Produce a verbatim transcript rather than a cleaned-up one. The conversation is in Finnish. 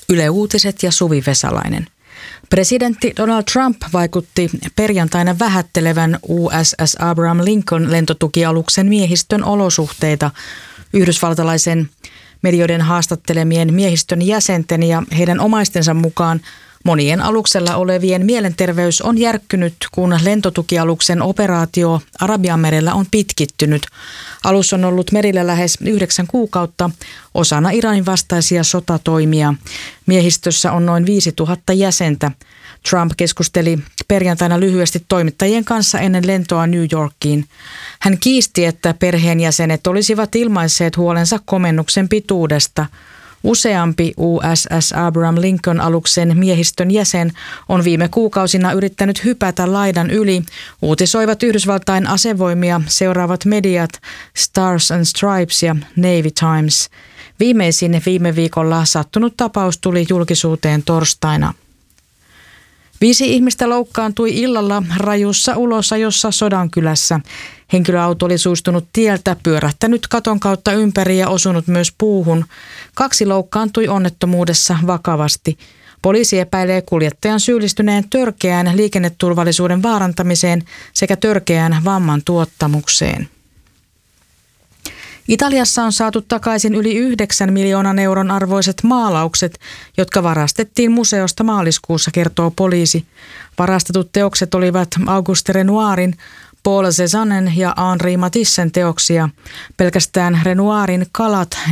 Yle Uutiset ja Suvi Vesalainen. Presidentti Donald Trump vaikutti perjantaina vähättelevän U S S Abraham Lincoln lentotukialuksen miehistön olosuhteita yhdysvaltalaisen medioiden haastattelemien miehistön jäsenten ja heidän omaistensa mukaan. Monien aluksella olevien mielenterveys on järkkynyt, kun lentotukialuksen operaatio Arabianmerellä on pitkittynyt. Alus on ollut merillä lähes yhdeksän kuukautta osana Iranin vastaisia sotatoimia. Miehistössä on noin viisituhatta jäsentä. Trump keskusteli perjantaina lyhyesti toimittajien kanssa ennen lentoa New Yorkiin. Hän kiisti, että perheenjäsenet olisivat ilmaisseet huolensa komennuksen pituudesta. Useampi U S S Abraham Lincoln-aluksen miehistön jäsen on viime kuukausina yrittänyt hypätä laidan yli, uutisoivat Yhdysvaltain asevoimia seuraavat mediat Stars and Stripes ja Navy Times. Viimeisin viime viikolla sattunut tapaus tuli julkisuuteen torstaina. Viisi ihmistä loukkaantui illalla rajussa ulosajossa Sodankylässä. Henkilöauto oli suistunut tieltä, pyörähtänyt katon kautta ympäri ja osunut myös puuhun. Kaksi loukkaantui onnettomuudessa vakavasti. Poliisi epäilee kuljettajan syyllistyneen törkeään liikenneturvallisuuden vaarantamiseen sekä törkeään vamman tuottamukseen. Italiassa on saatu takaisin yli yhdeksän miljoonan euron arvoiset maalaukset, jotka varastettiin museosta maaliskuussa, kertoo poliisi. Varastetut teokset olivat Auguste Renoirin, Paul Cézannen ja Henri Matissen teoksia. Pelkästään Renoirin Kalat